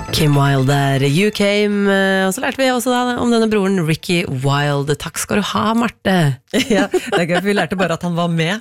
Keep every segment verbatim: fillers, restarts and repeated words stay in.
Kim Wilde der, You Came, og så lærte vi også da om denne broren Ricky Wilde. Takk skal du ha, Marte. Ja, det er gøy, for vi lærte bare at han var med.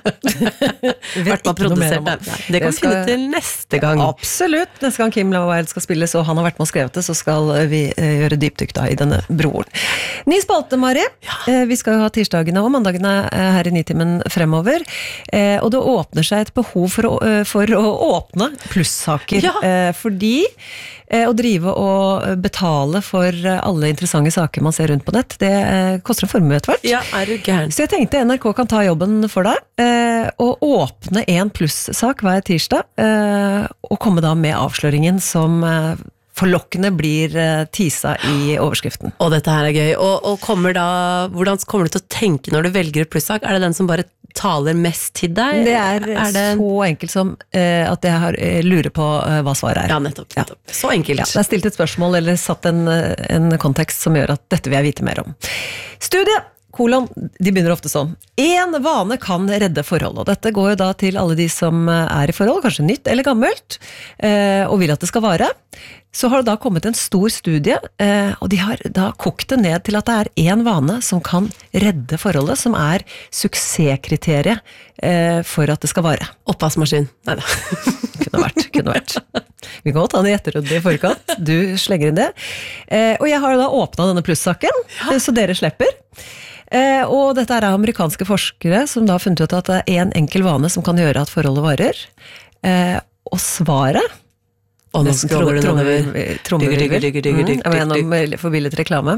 Vi vet ikke noe mer om det. Det kan vi finne til neste gang. Absolutt, neste gang Kim Wilde skal spilles, og han har vært med og skrevet det, så skal vi gjøre dypdykk da i denne broren. Ny spalte, Mari. Ja. Vi skal jo ha tirsdagene og mandagene her i Nitimen fremover, og det åpner seg et behov for å, for å åpne plussaker, ja. Fordi å drive og betale for alle interessante saker man ser rundt på nett, det koster en formue etter hvert. Ja, er du gæren? Så jeg tenkte N R K kan ta jobben for deg, og åpne en plussak hver tirsdag, og komme da med avsløringen som forlokkende blir tisa i overskriften. Og dette her er gøy. Og, og kommer da, hvordan kommer du til å tenke når du velger et plussak? Er det den som bare taler mest til deg? Det er, er det så enkelt som uh, at jeg har, uh, lurer på uh, hva svaret er. Ja, nettopp. nettopp. Ja. Så enkelt. Ja, det er stilt et spørsmål eller satt en, en kontekst som gjør at dette vil jeg vite mer om. Studiet! Kolon, de begynner ofte sånn. En vane kan redde forhold, og dette går jo da til alle de som er i forhold, kanskje nytt eller gammelt, og vil at det skal vare. Så har det da kommet en stor studie, og de har da kokt det ned til at det er en vane som kan redde forholdet, som er suksesskriteriet for at det skal vare. Oppvaskmaskin. Neida. Kunne vært, kunne vært. Vi kan godt ta det i etterrunde i forkant. Du slenger inn det. Og jeg har da åpnet denne plussaken, ja. Så dere slipper. Eh, og dette er amerikanske forskere som da har funnet ut at det er en enkel vane som kan gjøre at forholdet varer. Eh, og svaret og nå scroller du nedover trommevirvel gjennom forbildet reklame,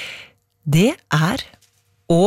det er å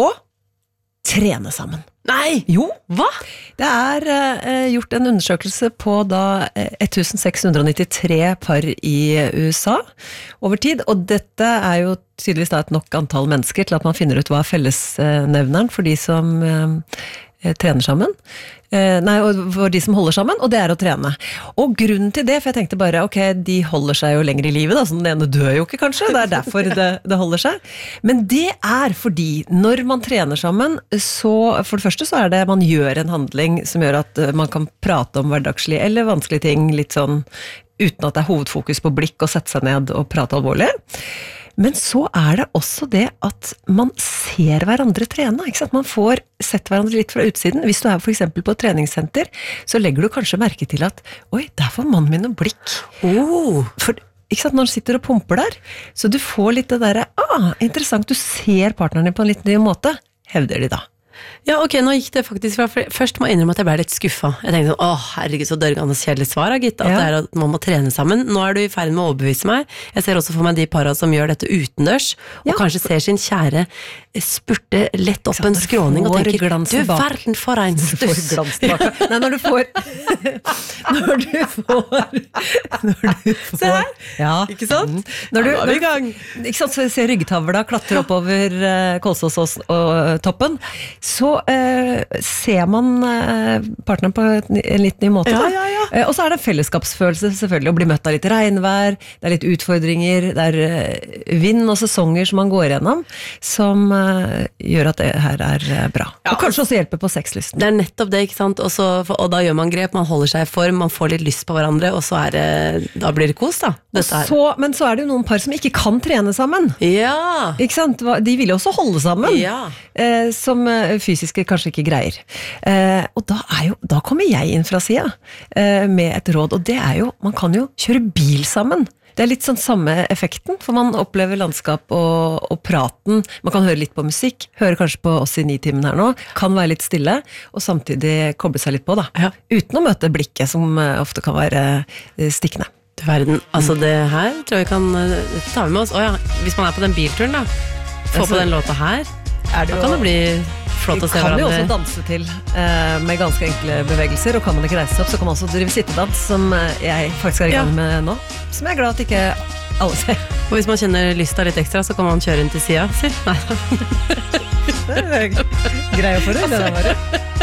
trene sammen. Nei! Jo, hva? Det er eh, gjort en undersøkelse på da ett tusen seks hundre nittitre par i U S A over tid, og dette er jo tydeligvis da et nok antall mennesker til at man finner ut hva er fellesnevneren for de som eh, trener sammen. Eh, nei, for de som holder sammen, og det er å trene. Og grunnen til det, for jeg tenkte bare, ok, de holder seg jo lenger i livet, da, så den ene dør jo ikke kanskje, det er derfor det, det holder seg. Men det er fordi, når man trener sammen, så for det første så er det, man gjør en handling som gjør at man kan prate om hverdagslige eller vanskelige ting, litt sånn, uten at det er hovedfokus på blikk og sette seg ned og prate alvorlig. Men så er det også det at man ser hverandre trene, ikke sant? Man får sett hverandre litt fra utsiden. Hvis du er for eksempel på et treningssenter, så legger du kanskje merke til at oi, der får mannen min noe blikk. Oh. For, ikke sant, når han sitter og pumper der, så du får litt det der, ah, interessant, du ser partneren din på en litt ny måte, hevder de da. Ja, ok, nå gikk det faktisk fra, først må jeg innrømme at jeg ble litt skuffa. Jeg tenkte sånn, åh, herregud, så dørgende kjedelig svar, gitt, at ja. Det er at man må trene sammen. Nå er du i ferd med å overbevise meg. Jeg ser også for meg de parene som gjør dette utendørs, og ja. Kanskje ser sin kjære spurte lett opp en skråning og tenker, du verden for en stuss. Nei, når du får når du får når du får se her, ja. Ikke sant? Når du, ja, når, i gang. Ikke sant, så ser ryggetavla klatre oppover uh, Kolsås og toppen, så uh, ser man uh, partneren på en litt ny måte. Ja, ja, ja. Uh, og så er det en fellesskapsfølelse selvfølgelig, å bli møtt av litt regnvær, det er litt utfordringer, det er uh, vind og sesonger som man går gjennom, som uh, gjør at det her er uh, bra. Ja, og kanskje også hjelper på sexlysten. Det er nettopp det, ikke sant? Og, så, og da gjør man grep, man holder seg i form, man får litt lyst på hverandre, og så er det, da blir det kos da. Så, men så er det jo noen par som ikke kan trene sammen. Ja. Ikke sant? De vil jo også holde sammen, ja. eh, som fysiske kanskje ikke greier. Eh, og da, er jo, da kommer jeg inn fra siden eh, med et råd, og det er jo, man kan jo kjøre bil sammen. Det er litt sånn samme effekten, for man opplever landskap og, og praten, man kan høre litt på musikk, høre kanskje på oss i Nitimen her nå, kan være litt stille, og samtidig koble seg litt på da, ja. Uten å møte blikket som ofte kan være stikkende. Verden, altså det her tror jeg kan, dette tar vi med oss, åja, hvis man er på den bilturen da, få på den låta her, da kan det bli flott å se hverandre. Vi kan jo også danse til eh, med ganske enkle bevegelser, og kan man ikke reise seg opp, så kan man også drive sittedans, som jeg faktisk er i gang med nå, som jeg er glad at ikke alle ser. Og hvis man kjenner lysta litt ekstra, så kan man kjøre inn til siden, sier? Nei. Det er greit for det, det der bare.